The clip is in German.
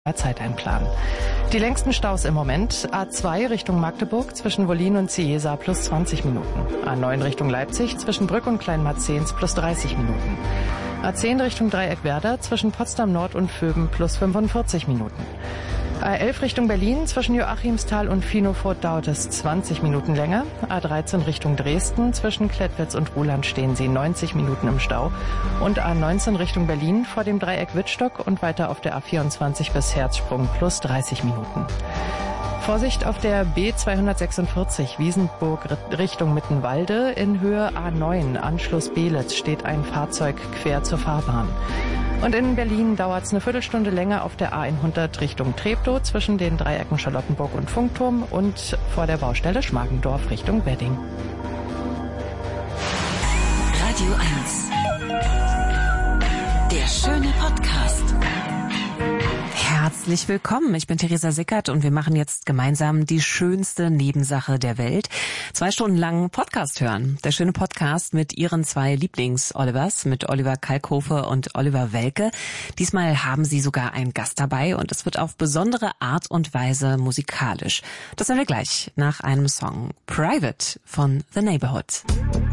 Zeit einplanen. Die längsten Staus im Moment: A2 Richtung Magdeburg zwischen Wollin und Cieza plus 20 Minuten. A9 Richtung Leipzig zwischen Brück und Kleinmarzens plus 30 Minuten. A10 Richtung Dreieckwerder zwischen Potsdam Nord und Vöben plus 45 Minuten. A11 Richtung Berlin zwischen Joachimsthal und Finofurt dauert es 20 Minuten länger. A13 Richtung Dresden zwischen Klettwitz und Ruhland stehen Sie 90 Minuten im Stau. Und A19 Richtung Berlin vor dem Dreieck Wittstock und weiter auf der A24 bis Herzsprung plus 30 Minuten. Vorsicht auf der B246 Wiesenburg Richtung Mittenwalde in Höhe A9 Anschluss Beelitz steht ein Fahrzeug quer zur Fahrbahn. Und in Berlin dauert es eine Viertelstunde länger auf der A100 Richtung Treptow zwischen den Dreiecken Charlottenburg und Funkturm und vor der Baustelle Schmargendorf Richtung Wedding. Radio 1. Der schöne Podcast. Herzlich willkommen, ich bin Theresa Sickert und wir machen jetzt gemeinsam die schönste Nebensache der Welt. 2 Stunden lang Podcast hören. Der schöne Podcast mit Ihren 2 Lieblings-Olivers, mit Oliver Kalkofe und Oliver Welke. Diesmal haben Sie sogar einen Gast dabei und es wird auf besondere Art und Weise musikalisch. Das hören wir gleich nach einem Song. Private von The Neighborhood.